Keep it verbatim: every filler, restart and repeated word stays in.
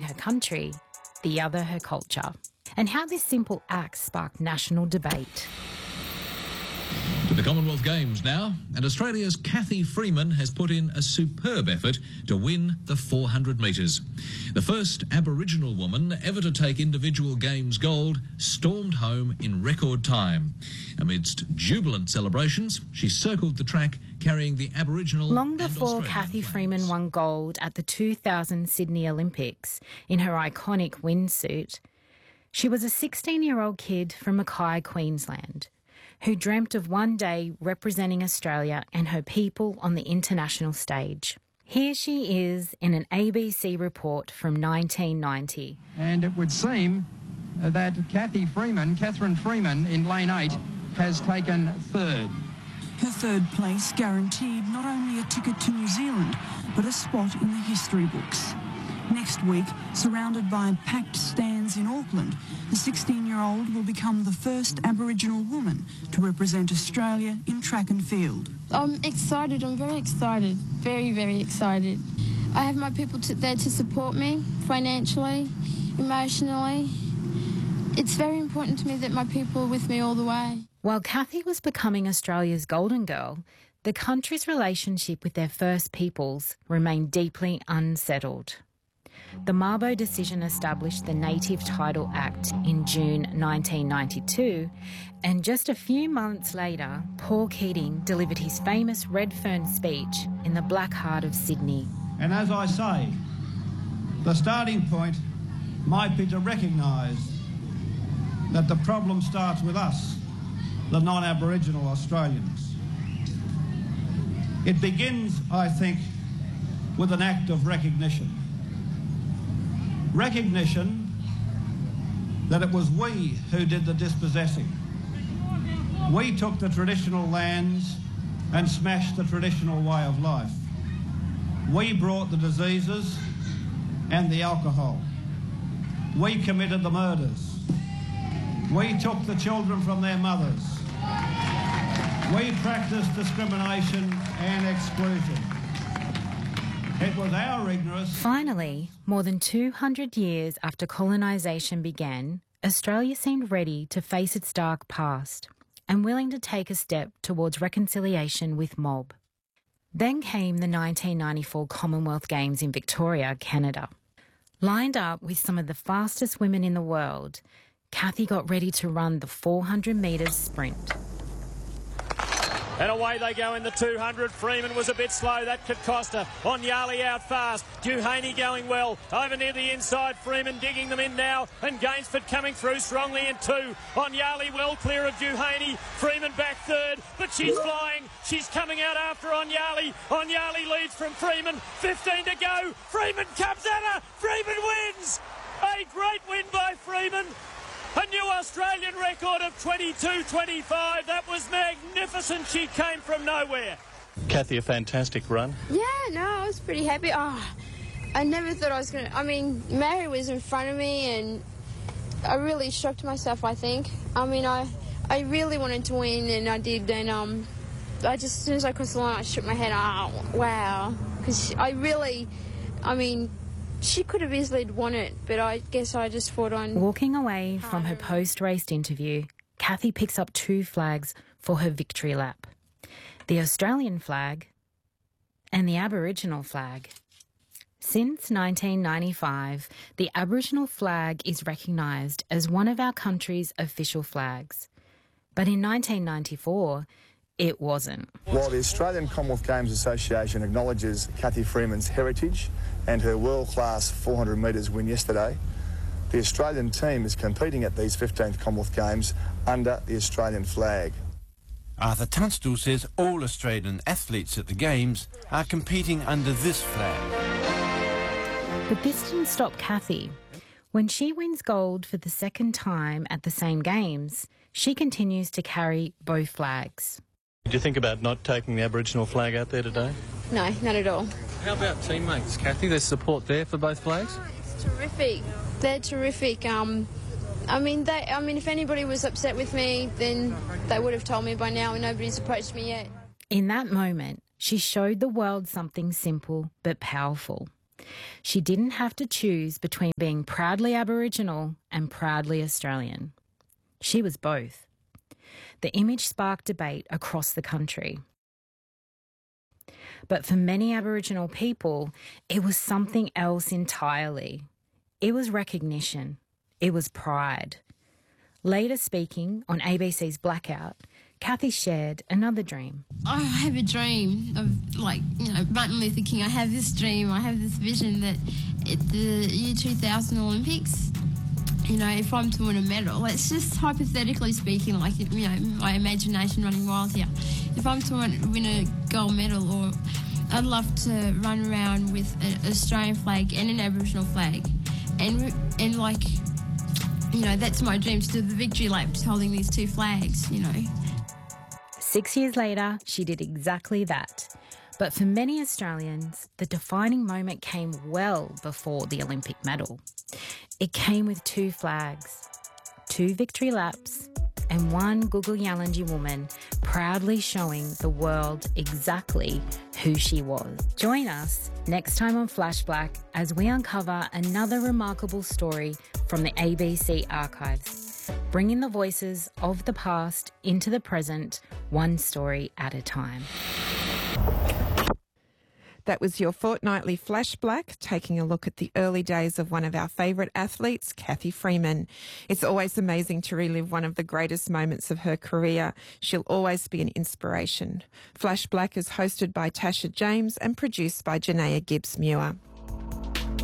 her country, the other her culture, and how this simple act sparked national debate. To the Commonwealth Games now, and Australia's Cathy Freeman has put in a superb effort to win the four hundred metres. The first Aboriginal woman ever to take individual games gold stormed home in record time. Amidst jubilant celebrations, she circled the track carrying the Aboriginal Long and before Australian Cathy flags. Freeman won gold at the two thousand Sydney Olympics in her iconic windsuit, she was a sixteen-year-old kid from Mackay, Queensland, who dreamt of one day representing Australia and her people on the international stage. Here she is in an A B C report from nineteen ninety. And it would seem that Cathy Freeman, Catherine Freeman in lane eight, has taken third. Her third place guaranteed not only a ticket to New Zealand, but a spot in the history books. Next week, surrounded by packed stands in Auckland, the sixteen-year-old will become the first Aboriginal woman to represent Australia in track and field. I'm excited. I'm very excited. Very, very excited. I have my people to, there to support me financially, emotionally. It's very important to me that my people are with me all the way. While Cathy was becoming Australia's golden girl, the country's relationship with their First Peoples remained deeply unsettled. The Mabo decision established the Native Title Act in June nineteen ninety-two, and just a few months later, Paul Keating delivered his famous Redfern speech in the Black Heart of Sydney. And as I say, the starting point might be to recognise that the problem starts with us, the non-Aboriginal Australians. It begins, I think, with an act of recognition. Recognition that it was we who did the dispossessing. We took the traditional lands and smashed the traditional way of life. We brought the diseases and the alcohol. We committed the murders. We took the children from their mothers. We practiced discrimination and exclusion. It was our ignorance. Finally, more than two hundred years after colonisation began, Australia seemed ready to face its dark past and willing to take a step towards reconciliation with mob. Then came the nineteen ninety-four Commonwealth Games in Victoria, Canada. Lined up with some of the fastest women in the world, Cathy got ready to run the four hundred metres sprint. And away they go in the two hundred. Freeman was a bit slow. That could cost her. Onyali out fast. Duhaney going well. Over near the inside. Freeman digging them in now. And Gainsford coming through strongly in two. Onyali well clear of Duhaney. Freeman back third. But she's flying. She's coming out after Onyali. Onyali leads from Freeman. fifteen to go. Freeman comes at her. Freeman wins. A great win by Freeman. A new Australian record of twenty-two twenty-five. That was magnificent. She came from nowhere. Cathy, a fantastic run. Yeah, no, I was pretty happy. Oh, I never thought I was going to... I mean, Mary was in front of me and I really shocked myself, I think. I mean, I I really wanted to win and I did. And um, I just, as soon as I crossed the line, I shook my head. Oh, wow. Because I really... I mean... She could have easily won it, but I guess I just fought on. Walking away from her post-race interview, Cathy picks up two flags for her victory lap. The Australian flag and the Aboriginal flag. Since nineteen ninety-five, the Aboriginal flag is recognised as one of our country's official flags. But in nineteen ninety-four, it wasn't. While the Australian Commonwealth Games Association acknowledges Cathy Freeman's heritage and her world-class four hundred metres win yesterday, the Australian team is competing at these fifteenth Commonwealth Games under the Australian flag. Arthur Tunstall says all Australian athletes at the Games are competing under this flag. But this didn't stop Cathy. When she wins gold for the second time at the same Games, she continues to carry both flags. Did you think about not taking the Aboriginal flag out there today? No, not at all. How about teammates, Cathy? There's support there for both flags? Oh, it's terrific. They're terrific. Um, I mean, they, I mean, if anybody was upset with me, then they would have told me by now, and nobody's approached me yet. In that moment, she showed the world something simple but powerful. She didn't have to choose between being proudly Aboriginal and proudly Australian. She was both. The image sparked debate across the country. But for many Aboriginal people, it was something else entirely. It was recognition. It was pride. Later speaking on A B C's Blackout, Cathy shared another dream. I have a dream of, like, you know, Martin Luther King. I have this dream, I have this vision that at the year two thousand Olympics, you know, if I'm to win a medal, it's just hypothetically speaking, like, you know, my imagination running wild here. If I'm to win a gold medal, or I'd love to run around with an Australian flag and an Aboriginal flag. And, and like, you know, that's my dream, to do the victory lap, just holding these two flags, you know. Six years later, she did exactly that. But for many Australians, the defining moment came well before the Olympic medal. It came with two flags, two victory laps, and one Gugal Yalanji woman proudly showing the world exactly who she was. Join us next time on Flash Black as we uncover another remarkable story from the A B C archives, bringing the voices of the past into the present, one story at a time. That was your fortnightly Flash Black, taking a look at the early days of one of our favourite athletes, Cathy Freeman. It's always amazing to relive one of the greatest moments of her career. She'll always be an inspiration. Flash Black is hosted by Tasha James and produced by Janaea Gibbs-Muir.